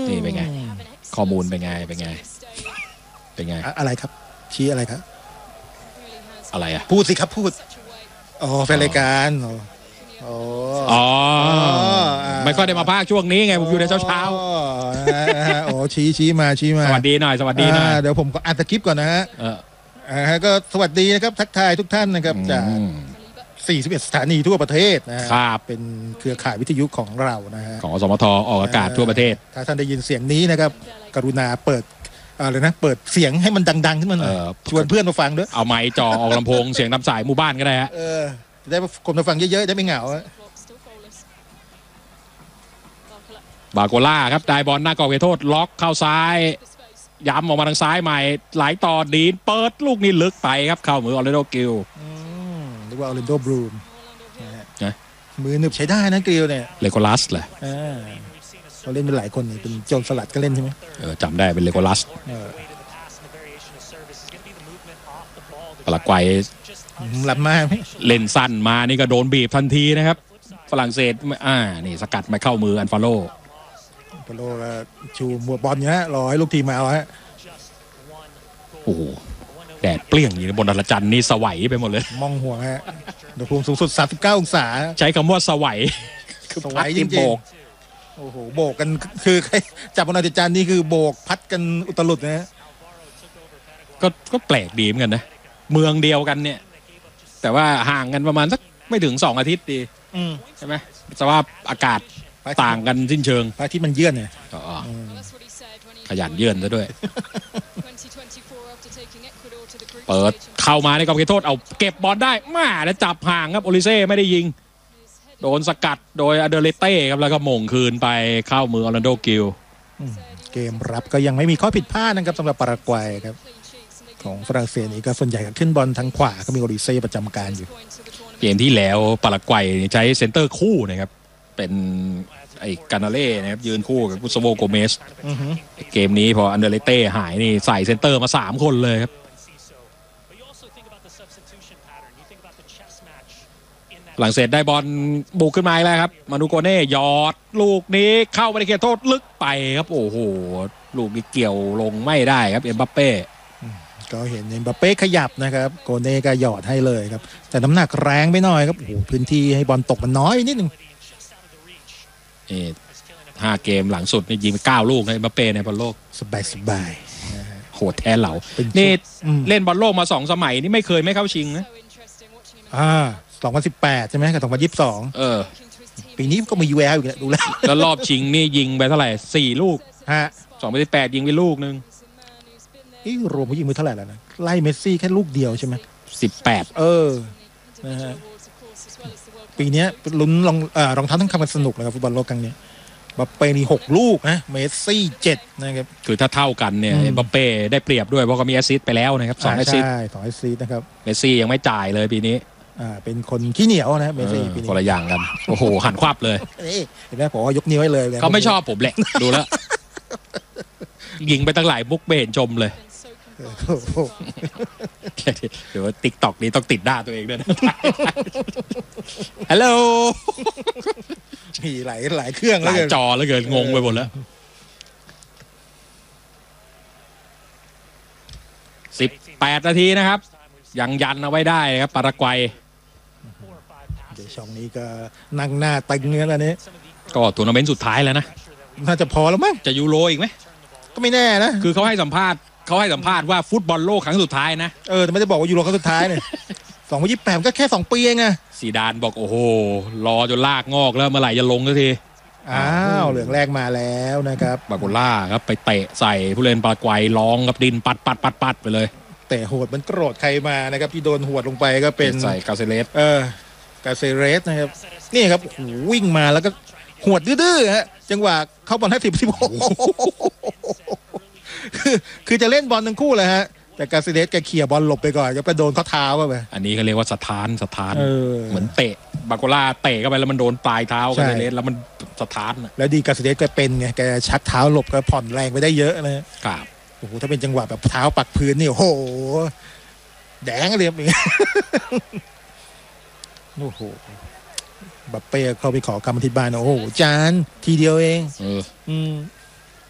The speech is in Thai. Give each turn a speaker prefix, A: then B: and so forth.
A: นี่เป็นไงข้อมูลเป็นไง
B: อะไรครับชี้อะไรครับ
A: อะไรอ่ะ
B: พูดสิครับพูดอ๋อแฟนรายการ
A: อ๋อไม่ค่อยได้มาพากช่วงนี้ไงผมอยู่ในเช้า
B: โอ้ชี้มา
A: สวัสดีหน่อย
B: เดี๋ยวผมก็อ่านสคริปต์ก่อนนะฮะก็สวัสดีนะครับทักทายทุกท่านนะครับจาก41 สถานีทั่วประเทศนะครับเป็นเครือข่ายวิทยุของเรานะฮะ
A: ของสมทออกอากาศทั่วประเทศ
B: ถ้าท่านได้ยินเสียงนี้นะครับกรุณาเปิดอะไรนะเปิดเสียงให้มันดังๆขึ้นมาหน่อยชวนเพื่อนมาฟังด้วย
A: เอาไมค์จ่อออกลำโพงเสียงตามสายหมู่บ้านก็ได้ฮะ
B: จะได้คนมาฟังเยอะๆได้ไม่เหงา
A: บาโกล่าครับได้บอลหน้ากรอบเขตโทษล็อกเข้าซ้ายย้ำออกมาทางซ้ายใหม่ไหลต่อดีนเปิดลูกนี้ลึกไปครับเข้ามือออร์แลนโดกิล
B: หรือว่าออร์แลนโดบรูมมือหนึบใช้ได้นะกิลเนี่ย
A: เลโกลัสแหละ
B: เขาเล่นเป็นหลายคนนี่เป็นโจนสลัดก็เล่นใช่ไหม
A: จำได้เป็นเลโกลัสปารากวัย
B: หลับมาก
A: เล่นสั้นมานี่ก็โดนบีบทันทีนะครับฝรั่งเศสนี่สกัดมาเข้ามืออันฟาโล
B: ชูมัวบอลเนี้ยรอให้ลูกทีมมาเอาฮะ
A: โอ้โหแดดเปรี้ยงอยู่บนดาราจันทร์นี่สวัยไปหมดเลย
B: มองหัวฮะอุณหภูมิสูงสุด39 องศา
A: ใช้คำว่าสวัย
B: สวัยจริงๆโอ้โหโบกกันคือจับบนดาราจันทร์นี่คือโบกพัดกันอุตลุดนะ
A: ก็แปลกดีเหมือนกันนะเมืองเดียวกันเนี่ยแต่ว่าห่างกันประมาณสักไม่ถึง2 อาทิตย์ดีใช่ไหมสภาพอากาศต่างกันสิ้นเชิง
B: พระอาทิตย์มันเยื่อนเนี่ย
A: ขยันเยื่อนซะด้วยเปิดเข้ามาในกรอบเขตโทษเอาเก็บบอลได้มาแล้วจับห่างครับโอลิเซ่ไม่ได้ยิงโดนสกัดโดยอเดเลเต้ครับแล้วก็หม่งคืนไปเข้ามือออร์แลนโดกิล
B: เกมรับก็ยังไม่มีข้อผิดพลาดนะครับสำหรับปารากวัยครับของฝรั่งเศสนี่ก็ส่วนใหญ่ขึ้นบอลทางขวาก็มีโอลิเซ่ประจำการอยู่
A: เกมที่แล้วปารากวัยใช้เซนเตอร์คู่นะครับเป็นไอ้กานาเล่นะครับยืนคู่กับกุสโวโกเมสเกมนี้พออันเดเลเต้หายนี่ใส่เซนเตอร์มา3 คนเลยครับหลังเสร็จได้บอลบุกขึ้นมาแล้วครับมานูโกเน่ยอดลูกนี้เข้าไปในเขตโทษลึกไปครับโอ้โหลูกนี้เกี่ยวลงไม่ได้ครับเอ็มบัปเป้
B: ก็เห็นเอ็มบัปเป้ขยับนะครับโกเน่ก็หยอดให้เลยครับแต่น้ำหนักแรงไปหน่อยครับโอ้โหพื้นที่ให้บอลตกมันน้อยนิดนึง
A: 5 เกมหลังสุดนี่ยิงไป9 ลูกในบัปเป้ในบอลโลก
B: สบาย
A: โหดแท้เหล่านี่เล่นบอลโลกมา2 สมัยนี่ไม่เคยไม่เข้าชิงนะ
B: 2018ใช่ไหมกับ2022ปีนี้ก็มีแววอยู่ดู
A: แล้วรอบชิงนี่ยิงไปเท่าไหร่4 ลูก2018ยิงไปลูกนึง
B: รวมเขายิงไปเท่าไหร่แล้วนะไล่เมสซี่แค่ลูกเดียวใช่ไหม
A: 18
B: นะฮะปีนี้ลุ้นรองเท้าต้องทำกันสนุกนะครับฟุตบอลโลกครั้งนี้บัปเป้นี่6 ลูกนะเมสซี่7นะครับ
A: คือถ้าเท่ากันเนี่ยบัปเป้ได้เปรียบด้วยเพราะเขามีแอสซิสต์ไปแล้วนะครับ2 แอสซิสต์
B: ใช่2 แอสซิสต์นะครับ
A: เมสซี่ยังไม่จ่ายเลยปีนี้
B: เป็นคนขี้เหนียวนะเมสซี่ปีนี้
A: คนละอย่างกันโอ้โหหันควับเลย
B: เห็นไหมผมยกนิ้วให้เลย
A: เขาไม่ชอบผมแหละดูแล้วยิงไปตั้งหลายมุกเบนชมเลยเดี๋ยวติ๊กต็อกนี้ต้องติดหน้าตัวเองด้วยนะฮัลโหล
B: มีหลายเครื่องแล้ว
A: จอแล้วเกินงงไปหมดแล้ว18 นาทีนะครับยังยันเอาไว้ได้ครับปารากวัย
B: เดี๋ยวช่องนี้ก็นั่งหน้าตึงเงี้ยแล้วนี้
A: ก็ทัวร์นาเมนต์สุดท้ายแล้วนะ
B: น่าจะพอแล้วมั้ง
A: จะยูโรอีกไหม
B: ก็ไม่แน่นะ
A: คือเขาให้สัมภาษณ์ว่าฟุตบอลโลกครั้งสุดท้ายนะ
B: แต่ไม่ได้บอกว่ายูโรครั้งสุดท้ายเนี่ย2028ก็แค่2 ปีเองไง
A: ซีดานบอกโอ้โหรอจนลากงอกแล้วเมื่อไหร่จะลงสักที
B: เหลืองแรกมาแล้วนะครับ
A: บาโกล่าครับไปเตะใส่ผู้เล่นปารากวัยร้องกับดินปัดไปเลย
B: แต่โหดมันโกรธใครมานะครับที่โดนหวดลงไปก็เป็น
A: ใส่กาเซเลส
B: กาเซเรสนะครับนี่ครับวิ่งมาแล้วก็หวดดื้อๆฮะจังหวะเข้าบอลให้คือจะเล่นบอลทั้งคู่เลยฮะแต่กาเซเรสแกเขี่ยบอลหลบไปก่อนก็ไปโดนข้อเท้าไป
A: อันนี้เขาเรียกว่าสถานเหมือนเตะบาโกล่าเตะเข้าไปแล้วมันโดนปลายเท้ากาเซเรสแล้วมันสถาน
B: แล้วดีกาเซเรสแกเป็นไงแกชักเท้าหลบก็ผ่อนแรงไปได้เยอะ
A: นะครับ
B: โอ้โหถ้าเป็นจังหวะแบบเท้าปักพื้นนี่โอ้โหแดงเลยอย่างเงี้ยโอ้โหบัปเป้เข้าไปขอกรรมธิบาลโอ้โหจานทีเดียวเอง